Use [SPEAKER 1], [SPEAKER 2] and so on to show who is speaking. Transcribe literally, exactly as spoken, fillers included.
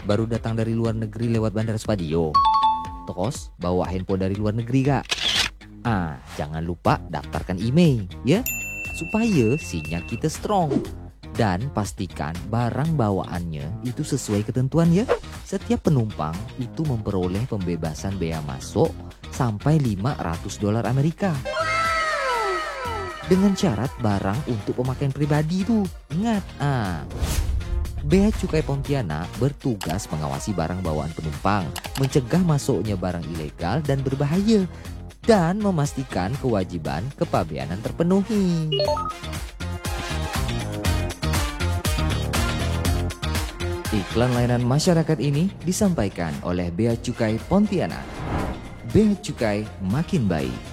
[SPEAKER 1] baru datang dari luar negeri lewat Bandara Spadio. Terus bawa handphone dari luar negeri gak? Ah, jangan lupa daftarkan email ya, supaya sinyal kita strong. Dan pastikan barang bawaannya itu sesuai ketentuan ya. Setiap penumpang itu memperoleh pembebasan bea masuk sampai lima ratus dolar Amerika. Dengan syarat barang untuk pemakaian pribadi tuh. Ingat, ah. Bea Cukai Pontianak bertugas mengawasi barang bawaan penumpang, mencegah masuknya barang ilegal dan berbahaya, dan memastikan kewajiban kepabeanan terpenuhi. Iklan layanan masyarakat ini disampaikan oleh Bea Cukai Pontianak. Bea Cukai makin baik.